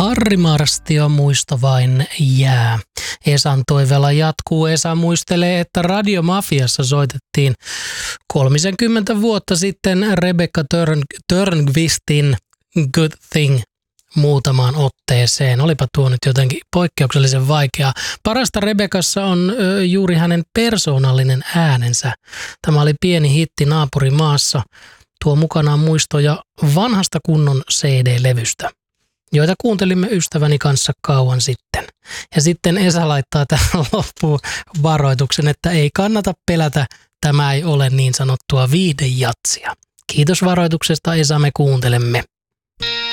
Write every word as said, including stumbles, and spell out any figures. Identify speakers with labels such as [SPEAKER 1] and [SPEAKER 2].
[SPEAKER 1] Harri Marstio muisto vain jää. Esan toiveella jatkuu. Esa muistelee, että Radiomafiassa soitettiin kolmekymmentä vuotta sitten Rebecca Törn- Törnqvistin Good Thing muutamaan otteeseen. Olipa tuo nyt jotenkin poikkeuksellisen vaikeaa. Parasta Rebekassa on ö, juuri hänen persoonallinen äänensä. Tämä oli pieni hitti naapurimaassa. Tuo mukanaan muistoja vanhasta kunnon C D-levystä, joita kuuntelimme ystäväni kanssa kauan sitten. Ja sitten Esa laittaa tähän loppuun varoituksen, että ei kannata pelätä, tämä ei ole niin sanottua viihdejatsia. Kiitos varoituksesta, Esa, me kuuntelemme.